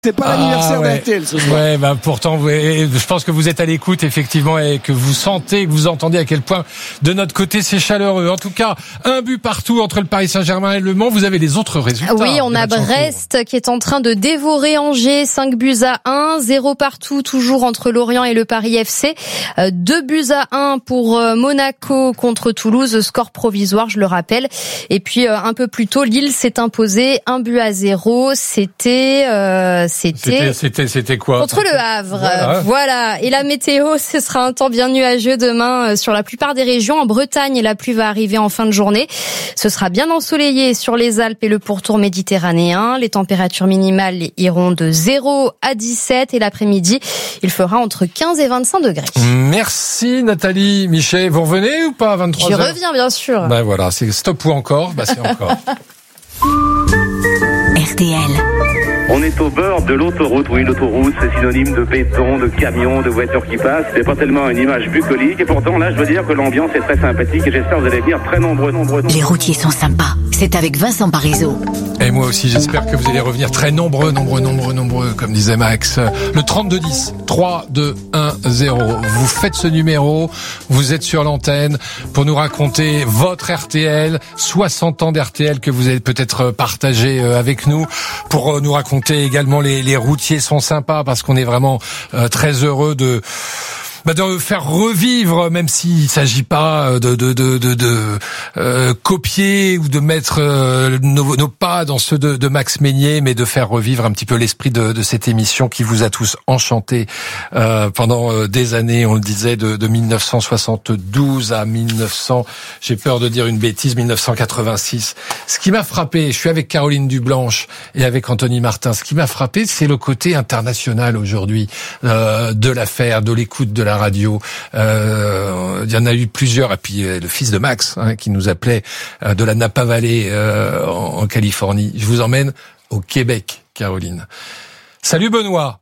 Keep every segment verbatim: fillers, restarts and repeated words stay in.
C'est pas ah, l'anniversaire ouais. d'R T L ce soir. Ouais, bah pourtant, vous, je pense que vous êtes à l'écoute effectivement et que vous sentez, que vous entendez à quel point de notre côté c'est chaleureux. En tout cas, un but partout entre le Paris Saint-Germain et le Mans. Vous avez les autres résultats. Oui, on a Brest qui est en train de dévorer Angers, cinq buts à un, zéro partout toujours entre Lorient et le Paris F C. deux buts à un pour Monaco contre Toulouse, score provisoire, je le rappelle. Et puis un peu plus tôt, Lille s'est imposé un but à zéro. C'était euh, C'était, c'était, c'était quoi? Contre le Havre. Voilà. voilà. Et la météo, ce sera un temps bien nuageux demain sur la plupart des régions. En Bretagne, la pluie va arriver en fin de journée. Ce sera bien ensoleillé sur les Alpes et le pourtour méditerranéen. Les températures minimales iront de zéro à dix-sept et l'après-midi, il fera entre quinze et vingt-cinq degrés. Merci Nathalie. Michel, vous revenez ou pas à vingt-trois heures? Je reviens, bien sûr. Ben voilà, c'est stop ou encore? Ben c'est encore. R T L. On est au bord de l'autoroute. Oui, l'autoroute, c'est synonyme de béton, de camions, de voitures qui passent. C'est pas tellement une image bucolique. Et pourtant, là, je veux dire que l'ambiance est très sympathique et j'espère que vous allez venir très nombreux, nombreux, nombreux. Les routiers sont sympas. C'est avec Vincent Parisot. Et moi aussi, j'espère que vous allez revenir très nombreux, nombreux, nombreux, nombreux, comme disait Max. Le trente-deux dix, trois, deux, un, zéro. Vous faites ce numéro, vous êtes sur l'antenne pour nous raconter votre R T L, soixante ans d'R T L que vous avez peut-être partagé avec nous, pour nous raconter également les, les routiers sont sympas parce qu'on est vraiment euh, très heureux de Bah de faire revivre, même s'il s'agit pas de de de de, de euh, copier ou de mettre euh, nos, nos pas dans ceux de, de Max Meignier, mais de faire revivre un petit peu l'esprit de, de cette émission qui vous a tous enchantés euh, pendant euh, des années. On le disait de, de mille neuf cent soixante-douze à mille neuf cents. J'ai peur de dire une bêtise, mille neuf cent quatre-vingt-six. Ce qui m'a frappé, je suis avec Caroline Dublanche et avec Anthony Martin. Ce qui m'a frappé, c'est le côté international aujourd'hui euh, de l'affaire, de l'écoute de la radio. Euh, il y en a eu plusieurs, et puis euh, le fils de Max hein, qui nous appelait euh, de la Napa Valley euh, en, en Californie. Je vous emmène au Québec, Caroline. Salut Benoît.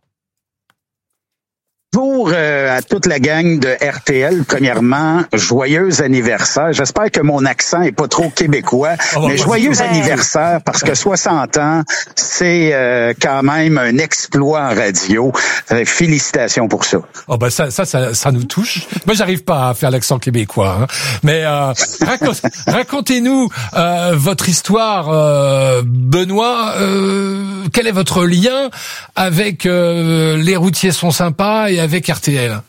Bonjour euh, à toute la gang de R T L. Premièrement, joyeux anniversaire. J'espère que mon accent est pas trop québécois, oh, mais joyeux anniversaire parce que soixante ans, c'est euh, quand même un exploit en radio. Euh, félicitations pour ça. Oh ben ça, ça, ça, ça nous touche. Moi, j'arrive pas à faire l'accent québécois, hein. Mais euh, raconte, racontez-nous euh, votre histoire, euh, Benoît. Euh, quel est votre lien avec euh, Les routiers sont sympas et avec R T L?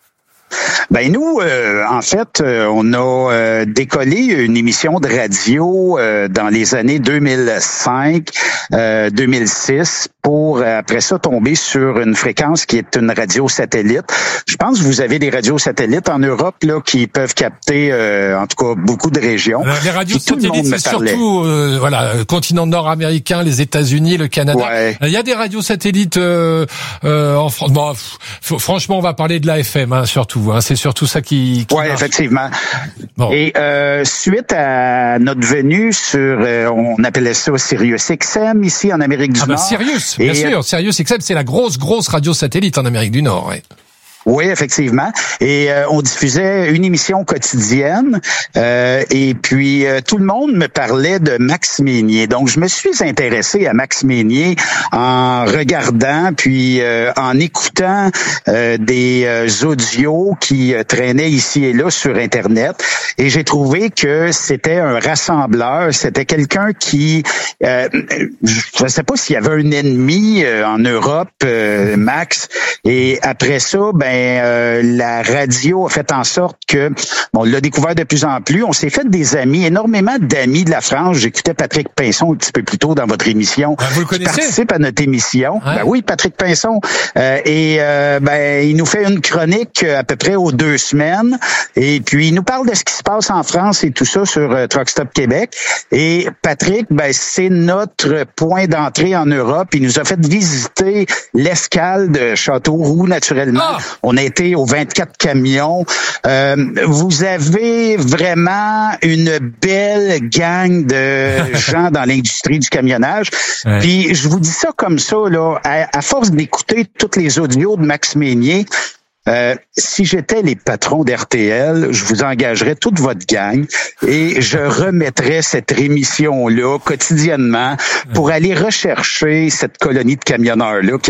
Ben nous, euh, en fait, euh, on a euh, décollé une émission de radio euh, dans les années deux mille cinq, euh, deux mille six, pour euh, après ça tomber sur une fréquence qui est une radio satellite. Je pense que vous avez des radios satellites en Europe là qui peuvent capter, euh, en tout cas, beaucoup de régions. Alors, les radios satellites, c'est surtout euh, voilà, le continent nord-américain, les États-Unis, le Canada. Ouais. Il y a des radios satellites euh, euh, en France. Bon, f- franchement, on va parler de la F M, hein, surtout. Hein, c'est surtout ça qui, qui oui, effectivement. Bon. Et euh, suite à notre venue sur, euh, on appelait ça Sirius X M ici en Amérique du ah Nord. Ben Sirius, bien et, sûr. Sirius X M, c'est la grosse, grosse radio satellite en Amérique du Nord. Ouais. Oui, effectivement. Et euh, on diffusait une émission quotidienne euh, et puis euh, tout le monde me parlait de Max Meignier. Donc, je me suis intéressé à Max Meignier en regardant puis euh, en écoutant euh, des euh, audios qui euh, traînaient ici et là sur Internet. Et j'ai trouvé que c'était un rassembleur, c'était quelqu'un qui... Euh, je ne sais pas s'il y avait un ennemi euh, en Europe, euh, Max. Et après ça, ben Euh, la radio a fait en sorte que, bon, on l'a découvert de plus en plus. On s'est fait des amis, énormément d'amis de la France. J'écoutais Patrick Pinson un petit peu plus tôt dans votre émission. Ben, vous le connaissez? Je participe à notre émission. Ouais. Ben oui, Patrick Pinson. Euh, et euh, ben il nous fait une chronique à peu près aux deux semaines. Et puis il nous parle de ce qui se passe en France et tout ça sur euh, Truck Stop Québec. Et Patrick, ben c'est notre point d'entrée en Europe. Il nous a fait visiter l'escale de Châteauroux naturellement. Ah! On a été aux vingt-quatre camions. Euh, vous avez vraiment une belle gang de gens dans l'industrie du camionnage. Ouais. Puis je vous dis ça comme ça, là, à, à force d'écouter toutes les audios de Max Meignier, Euh, si j'étais les patrons d'R T L, je vous engagerais toute votre gang et je remettrais cette émission-là quotidiennement pour aller rechercher cette colonie de camionneurs-là